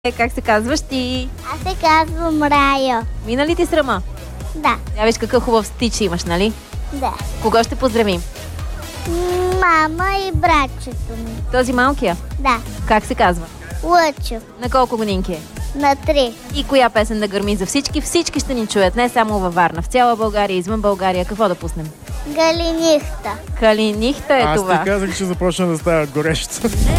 Как се казваш ти? Аз се казвам Райо. Мина ли ти срама? Да, Я виж какъв хубав стич имаш, нали? да. Кого ще поздравим? Мама и братчето ми. Този малкия? Да, Как се казва? Лъчо. На колко годинки е? На 3. И коя песен да гърми за всички? Всички ще ни чуят, не само във Варна. В цяла България, извън България. Какво да пуснем? Галинихта. Калинихта е това. Аз ти казах, че започна да става горещо.